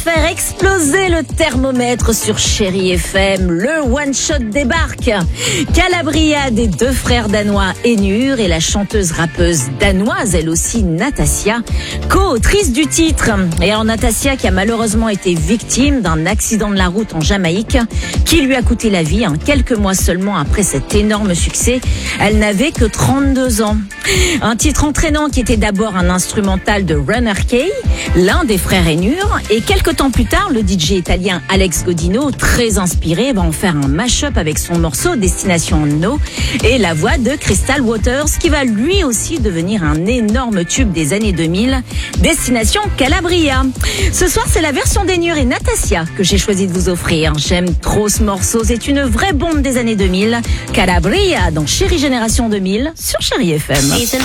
Faire exploser le thermomètre sur Chéri FM, le one-shot débarque. Calabria des deux frères danois Enur et la chanteuse rappeuse danoise, elle aussi Natasia, co-autrice du titre. Et alors Natasia qui a malheureusement été victime d'un accident de la route en Jamaïque qui lui a coûté la vie, quelques mois seulement après cet énorme succès. Elle n'avait que 32 ans. Un titre entraînant qui était d'abord un instrumental de Runner Kay, l'un des frères Enur, et quelques temps plus tard, le DJ italien Alex Godino, très inspiré, va en faire un mash-up avec son morceau Destination No et la voix de Crystal Waters qui va lui aussi devenir un énorme tube des années 2000, Destination Calabria. Ce soir, c'est la version d'Enur et Natasia que j'ai choisi de vous offrir. J'aime trop ce morceau, c'est une vraie bombe des années 2000. Calabria dans Chéri Génération 2000 sur Chéri FM.